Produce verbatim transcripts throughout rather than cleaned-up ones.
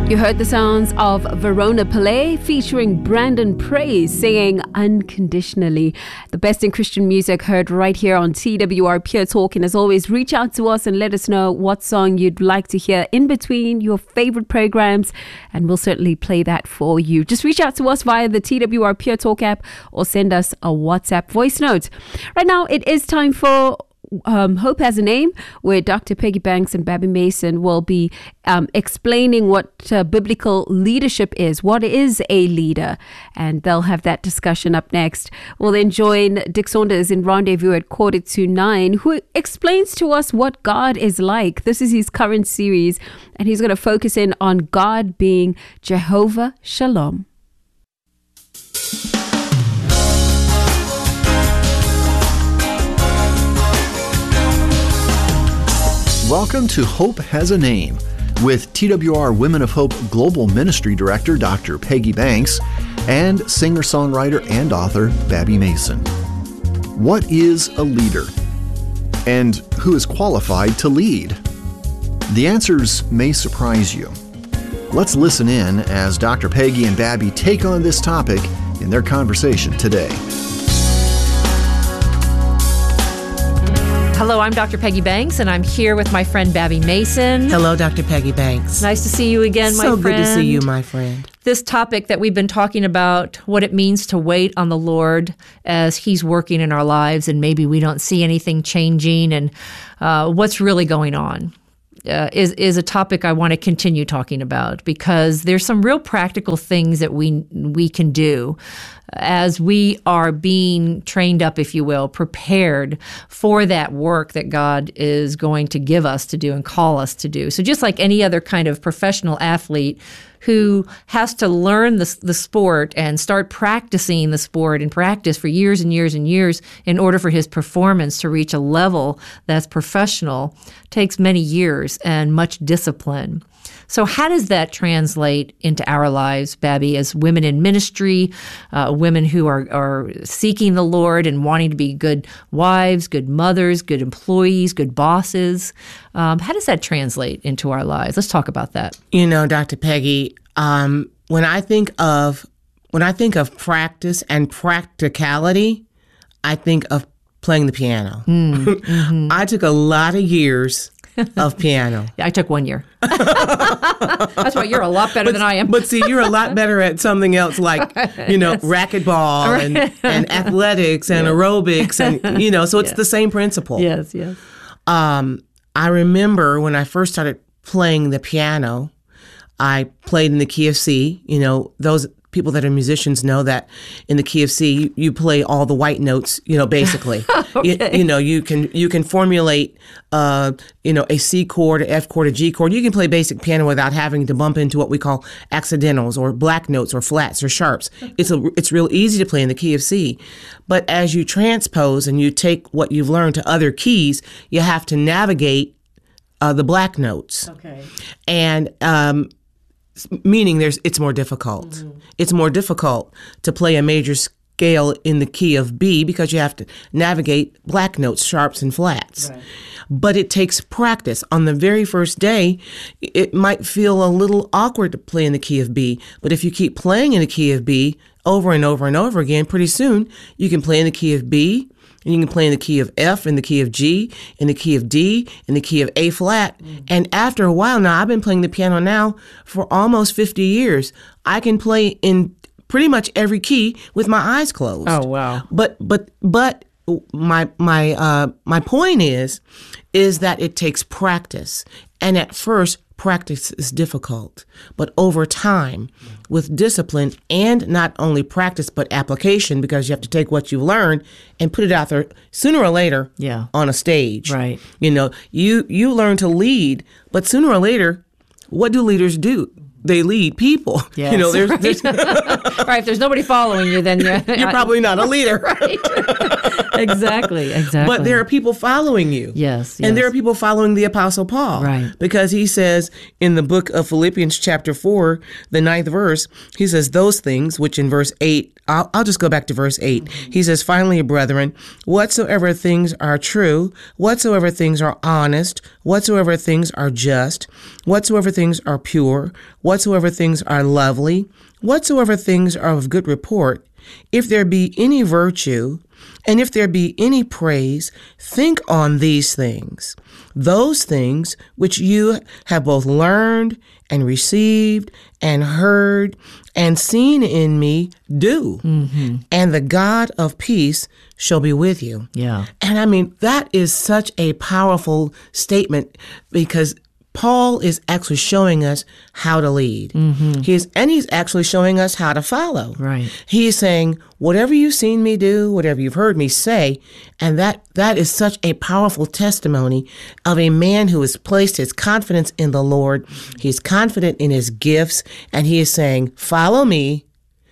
You heard the sounds of Verona Pillay featuring Brandon Praise singing Unconditionally. The best in Christian music heard right here on T W R Pure Talk. And as always, reach out to us and let us know what song you'd like to hear in between your favorite programs, and we'll certainly play that for you. Just reach out to us via the T W R Pure Talk app or send us a WhatsApp voice note. Right now, it is time for Um, Hope Has a Name, where Doctor Peggy Banks and Babby Mason will be um, explaining what uh, biblical leadership is. What is a leader? And they'll have that discussion up next. We'll then join Dick Saunders in Rendezvous at quarter to nine, who explains to us what God is like. This is his current series, and he's going to focus in on God being Jehovah Shalom. Welcome to Hope Has a Name with T W R Women of Hope Global Ministry Director Doctor Peggy Banks and singer-songwriter and author Babby Mason. What is a leader? And who is qualified to lead? The answers may surprise you. Let's listen in as Doctor Peggy and Babby take on this topic in their conversation today. Hello, I'm Doctor Peggy Banks, and I'm here with my friend Babby Mason. Hello, Doctor Peggy Banks. Nice to see you again, my so friend. So good to see you, my friend. This topic that we've been talking about, what it means to wait on the Lord as He's working in our lives, and maybe we don't see anything changing, and uh, what's really going on. Uh, is is a topic I want to continue talking about, because there's some real practical things that we we can do as we are being trained up, if you will, prepared for that work that God is going to give us to do and call us to do. So just like any other kind of professional athlete who has to learn the, the sport and start practicing the sport and practice for years and years and years in order for his performance to reach a level that's professional, takes many years and much discipline. So how does that translate into our lives, Babby, as women in ministry, uh, women who are, are seeking the Lord and wanting to be good wives, good mothers, good employees, good bosses? Um, how does that translate into our lives? Let's talk about that. You know, Doctor Peggy, um, when I think of when I think of practice and practicality, I think of playing the piano. Mm, mm-hmm. I took a lot of years of piano. Yeah, I took one year. That's why you're a lot better but, than I am. But see, you're a lot better at something else like, you know, yes. racquetball and, and athletics and yes. aerobics. And, you know, so it's yes. the same principle. Yes, yes. Um, I remember when I first started playing the piano, I played in the key of C. You know, those people that are musicians know that in the key of C, you, you play all the white notes, you know, basically. okay. you, you know, you can you can formulate, uh, you know, a C chord, a F chord, a G chord. You can play basic piano without having to bump into what we call accidentals or black notes or flats or sharps. It's a it's real easy to play in the key of C. But as you transpose and you take what you've learned to other keys, you have to navigate uh, the black notes. Okay. And um meaning there's it's more difficult. Mm-hmm. It's more difficult to play a major scale in the key of B because you have to navigate black notes, sharps, and flats. Right. But it takes practice. On the very first day, it might feel a little awkward to play in the key of B, but if you keep playing in the key of B over and over and over again, pretty soon you can play in the key of B, and you can play in the key of F, in the key of G, in the key of D, in the key of A flat. Mm. And after a while, now I've been playing the piano now for almost fifty years. I can play in pretty much every key with my eyes closed. Oh, wow. But but but my my uh, my point is is that it takes practice. And at first, practice is difficult, but over time, with discipline and not only practice but application, because you have to take what you've learned and put it out there sooner or later yeah. on a stage. Right. You know, you you learn to lead, but sooner or later, what do leaders do? They lead people. Yes. You know, there's, right. there's right. If there's nobody following you, then you're, you're probably not a leader. Right. Exactly, exactly. But there are people following you. Yes, And there yes. are people following the Apostle Paul. Right. Because he says in the book of Philippians chapter four, the ninth verse, he says those things, which in verse eight, I'll, I'll just go back to verse eight. Mm-hmm. He says, finally, brethren, whatsoever things are true, whatsoever things are honest, whatsoever things are just, whatsoever things are pure, whatsoever things are lovely, whatsoever things are of good report, if there be any virtue, and if there be any praise, think on these things. Those things which you have both learned and received and heard and seen in me, do. Mm-hmm. And the God of peace shall be with you. Yeah. And I mean, that is such a powerful statement, because Paul is actually showing us how to lead. Mm-hmm. He's and he's actually showing us how to follow. Right. He's saying, whatever you've seen me do, whatever you've heard me say, and that that is such a powerful testimony of a man who has placed his confidence in the Lord. He's confident in his gifts, and he is saying, follow me,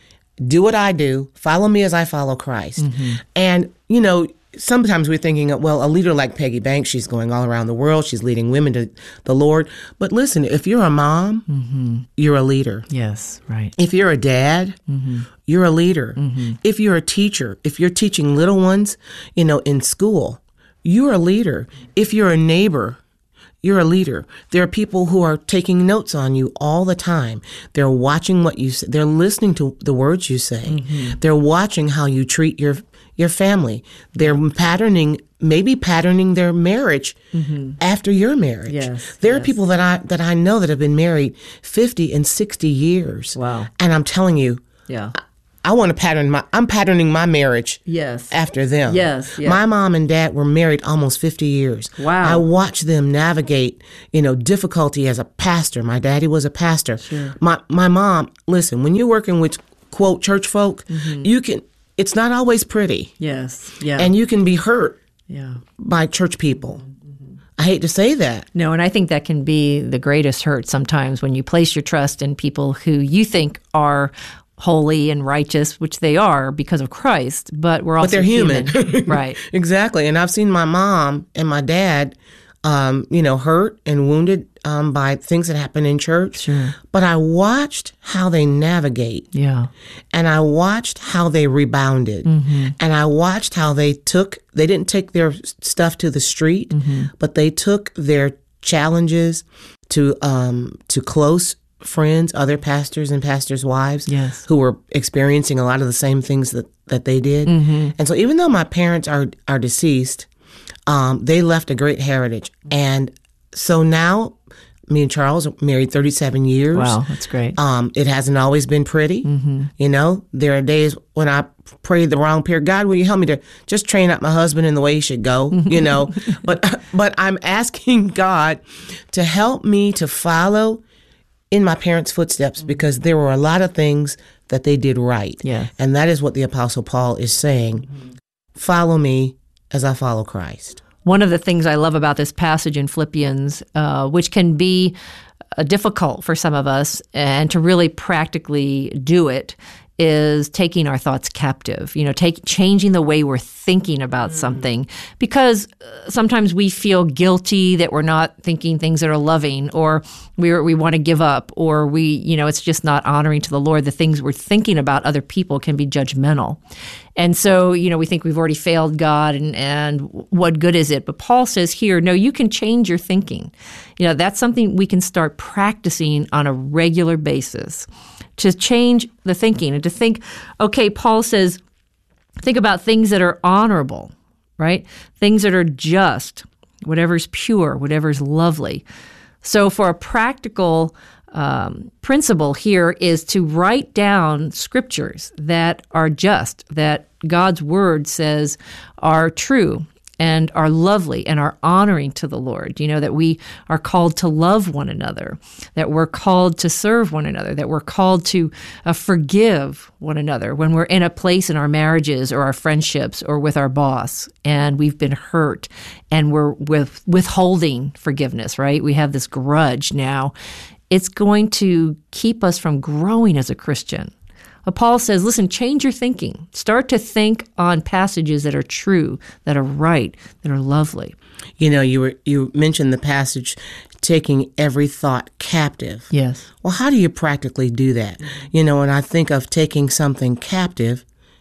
do what I do, follow me as I follow Christ. Mm-hmm. And, you know, sometimes we're thinking, well, a leader like Peggy Banks, she's going all around the world. She's leading women to the Lord. But listen, if you're a mom, mm-hmm. you're a leader. Yes, right. If you're a dad, mm-hmm. you're a leader. Mm-hmm. If you're a teacher, if you're teaching little ones, you know, in school, you're a leader. If you're a neighbor, you're a leader. There are people who are taking notes on you all the time. They're watching what you say. They're listening to the words you say. Mm-hmm. They're watching how you treat your your family. They're patterning, maybe patterning their marriage mm-hmm. after your marriage. Yes, there yes. are people that I that I know that have been married fifty and sixty years. Wow. And I'm telling you, yeah. I, I want to pattern my, I'm patterning my marriage yes. after them. Yes, yes. My mom and dad were married almost fifty years. Wow. I watched them navigate, you know, difficulty as a pastor. My daddy was a pastor. Sure. My, my mom, listen, when you're working with, quote, church folk, mm-hmm. you can, it's not always pretty. Yes, yeah. And you can be hurt yeah. by church people. I hate to say that. No, and I think that can be the greatest hurt sometimes when you place your trust in people who you think are holy and righteous, which they are because of Christ, but we're also But they're human. human. Right. Exactly. And I've seen my mom and my dad, um, you know, hurt and wounded um, by things that happen in church. Sure. But I watched how they navigate. Yeah. And I watched how they rebounded. Mm-hmm. And I watched how they took, they didn't take their stuff to the street, mm-hmm. but they took their challenges to um, to close friends, other pastors and pastors' wives yes. who were experiencing a lot of the same things that, that they did. Mm-hmm. And so even though my parents are, are deceased, um, they left a great heritage. And so now me and Charles are married thirty-seven years. Wow, that's great. Um, it hasn't always been pretty. Mm-hmm. You know, there are days when I prayed the wrong prayer. God, will you help me to just train up my husband in the way he should go? You know, but but I'm asking God to help me to follow in my parents' footsteps, because there were a lot of things that they did right. Yeah. And that is what the Apostle Paul is saying. Mm-hmm. Follow me as I follow Christ. One of the things I love about this passage in Philippians, uh, which can be uh, difficult for some of us, and to really practically do it, is taking our thoughts captive, you know, take, changing the way we're thinking about mm-hmm. something, because uh, sometimes we feel guilty that we're not thinking things that are loving, or we we want to give up, or we, you know, it's just not honoring to the Lord. The things we're thinking about other people can be judgmental. And so, you know, we think we've already failed God, and, and what good is it? But Paul says here, no, you can change your thinking. You know, that's something we can start practicing on a regular basis, to change the thinking and to think, okay, Paul says, think about things that are honorable, right? Things that are just, whatever's pure, whatever's lovely. So for a practical um, principle here is to write down scriptures that are just, that God's word says are true and are lovely and are honoring to the Lord. You know, that we are called to love one another, that we're called to serve one another, that we're called to uh, forgive one another when we're in a place in our marriages or our friendships or with our boss and we've been hurt and we're with withholding forgiveness, right? We have this grudge now. It's going to keep us from growing as a Christian. Uh, Paul says, listen, change your thinking. Start to think on passages that are true, that are right, that are lovely. You know, you were you mentioned the passage, taking every thought captive. Yes. Well, how do you practically do that? You know, when I think of taking something captive,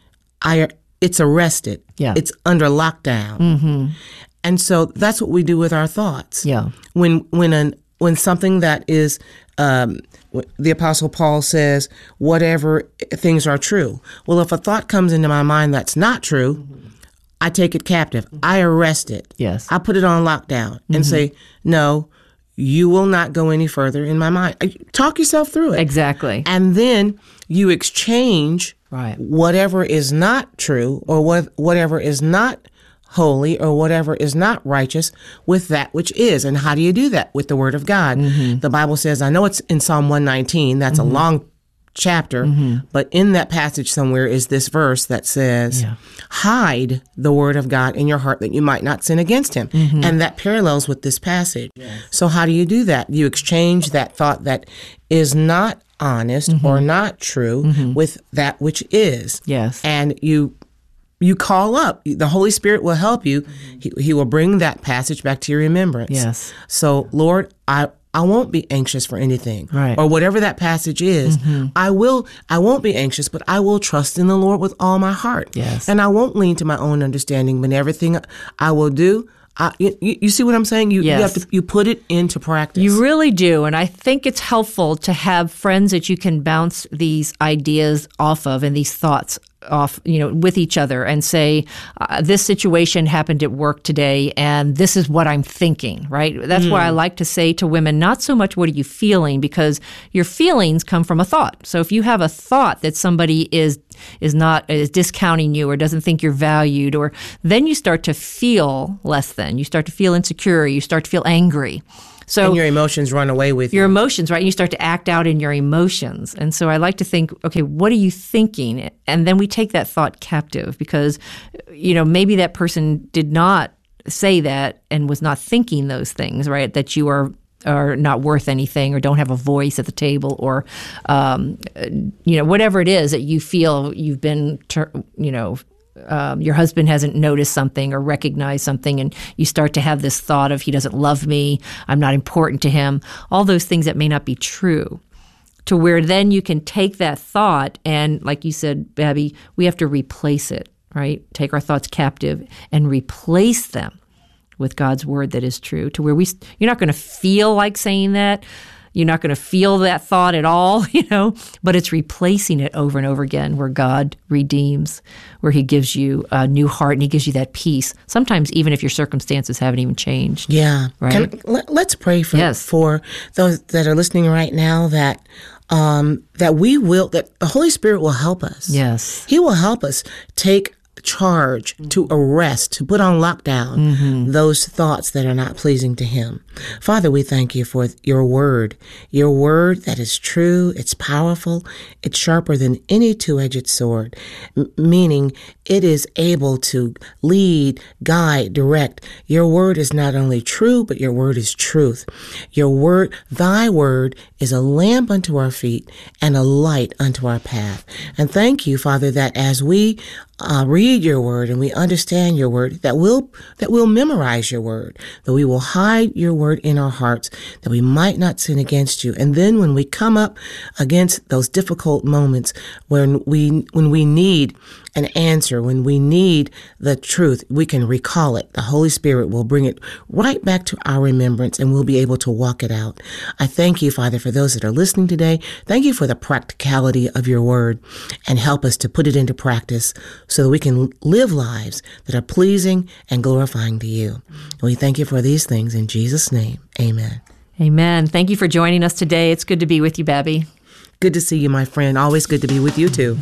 I it's arrested. Yeah. It's under lockdown. Mm-hmm. And so that's what we do with our thoughts. Yeah. When when an when something that is, um, the Apostle Paul says, whatever things are true. Well, if a thought comes into my mind that's not true, mm-hmm. I take it captive. Mm-hmm. I arrest it. Yes. I put it on lockdown mm-hmm. and say, no, you will not go any further in my mind. Talk yourself through it. Exactly. And then you exchange right. whatever is not true or what whatever is not holy or whatever is not righteous with that which is. And how do you do that? With the Word of God. Mm-hmm. The Bible says, I know it's in Psalm one nineteen, that's mm-hmm. a long chapter, mm-hmm. but in that passage somewhere is this verse that says, yeah. hide the Word of God in your heart that you might not sin against Him. Mm-hmm. And that parallels with this passage. Yes. So how do you do that? You exchange that thought that is not honest mm-hmm. or not true mm-hmm. with that which is. Yes. And you You call up. The Holy Spirit will help you. Mm-hmm. He, he will bring that passage back to your remembrance. Yes. So, Lord, I, I won't be anxious for anything. Right. Or whatever that passage is. Mm-hmm. I will I won't be anxious, but I will trust in the Lord with all my heart. Yes. And I won't lean to my own understanding, but everything I will do, I, you, you see what I'm saying? You, yes. you have to you put it into practice. You really do. And I think it's helpful to have friends that you can bounce these ideas off of and these thoughts off, you know, with each other and say, uh, this situation happened at work today and this is what I'm thinking, right? That's mm. why I like to say to women, not so much what are you feeling, because your feelings come from a thought. So if you have a thought that somebody is is not is discounting you or doesn't think you're valued, or then you start to feel less than, you start to feel insecure, you start to feel angry. So and your emotions run away with your you. emotions, right? And you start to act out in your emotions. And so I like to think, okay, what are you thinking? And then we take that thought captive because, you know, maybe that person did not say that and was not thinking those things, right? That you are are not worth anything or don't have a voice at the table or, um, you know, whatever it is that you feel you've been, ter- you know, Um, your husband hasn't noticed something or recognized something, and you start to have this thought of he doesn't love me, I'm not important to him, all those things that may not be true, to where then you can take that thought and, like you said, Babby, we have to replace it, right? Take our thoughts captive and replace them with God's word that is true, to where we you're not going to feel like saying that. You're not going to feel that thought at all, you know, but it's replacing it over and over again where God redeems, where he gives you a new heart and he gives you that peace, sometimes even if your circumstances haven't even changed. Yeah. Right? Can, let, let's pray for, yes. for those that are listening right now that um, that we will, that the Holy Spirit will help us. Yes. He will help us take charge, mm-hmm. to arrest, to put on lockdown mm-hmm. those thoughts that are not pleasing to him. Father, we thank you for your word, your word that is true, it's powerful, it's sharper than any two-edged sword, m- meaning it is able to lead, guide, direct. Your word is not only true, but your word is truth. Your word, thy word, is a lamp unto our feet and a light unto our path. And thank you, Father, that as we uh, read your word and we understand your word, that we'll, that we'll memorize your word, that we will hide your word in our hearts, that we might not sin against you. And then when we come up against those difficult moments when we, when we need an answer, when we need the truth, we can recall it. The Holy Spirit will bring it right back to our remembrance and we'll be able to walk it out. I thank you, Father, for those that are listening today. Thank you for the practicality of your word and help us to put it into practice so that we can live lives that are pleasing and glorifying to you. And we thank you for these things in Jesus' name. Amen. Amen. Thank you for joining us today. It's good to be with you, Babby. Good to see you, my friend. Always good to be with you, too.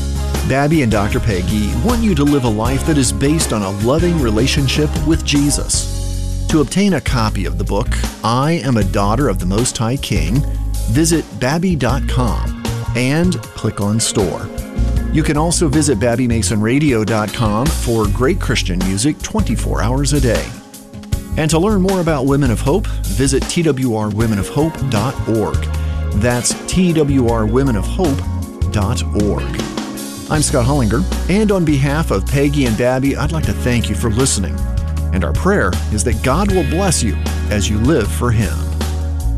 Babby and Doctor Peggy want you to live a life that is based on a loving relationship with Jesus. To obtain a copy of the book, I Am a Daughter of the Most High King, visit babby dot com and click on Store. You can also visit babby mason radio dot com for great Christian music twenty-four hours a day. And to learn more about Women of Hope, visit t w r women of hope dot org. That's t w r women of hope dot org. I'm Scott Hollinger, and on behalf of Peggy and Babby, I'd like to thank you for listening. And our prayer is that God will bless you as you live for Him.